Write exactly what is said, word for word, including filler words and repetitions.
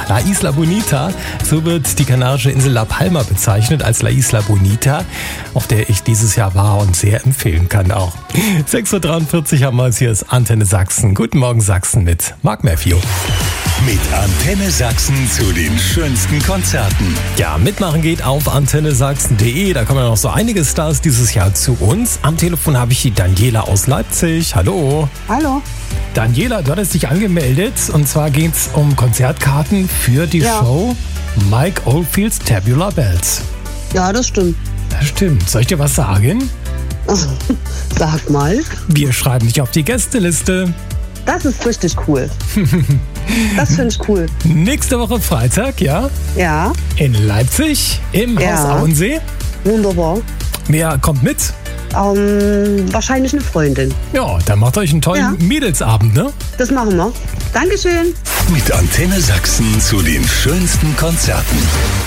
La Isla Bonita. So wird die kanarische Insel La Palma bezeichnet als La Isla Bonita, auf der ich dieses Jahr war und sehr empfehlen kann auch. sechs Uhr dreiundvierzig haben wir es, hier ist Antenne Sachsen. Guten Morgen Sachsen mit Mark Matthew. Mit Antenne Sachsen zu den schönsten Konzerten. Ja, mitmachen geht auf antenne sachsen punkt de. Da kommen ja noch so einige Stars dieses Jahr zu uns. Am Telefon habe ich die Daniela aus Leipzig. Hallo. Hallo. Daniela, du hattest dich angemeldet und zwar geht es um Konzertkarten für die Ja. Show Mike Oldfields Tabular Bells. Ja, das stimmt. Das stimmt. Soll ich dir was sagen? Sag mal. Wir schreiben dich auf die Gästeliste. Das ist richtig cool. Das finde ich cool. Nächste Woche Freitag, ja? Ja, In Leipzig im Ja. Haus Auensee. wunderbar. Wer kommt mit? Ähm, wahrscheinlich eine Freundin. Ja, dann macht euch einen tollen Ja. Mädelsabend, ne? Das machen wir. Dankeschön. Mit Antenne Sachsen zu den schönsten Konzerten.